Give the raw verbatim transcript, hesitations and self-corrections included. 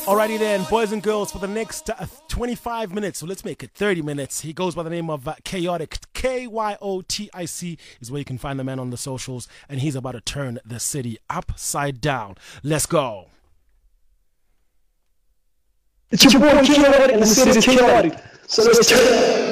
Alrighty then, boys and girls, for the next uh, twenty-five minutes, so let's make it thirty minutes. He goes by the name of uh, Kyotic, K Y O T I C is where you can find the man on the socials, and he's about to turn the city upside down. Let's go. It's your boy Kyotic, and the city's chaotic, so let's turn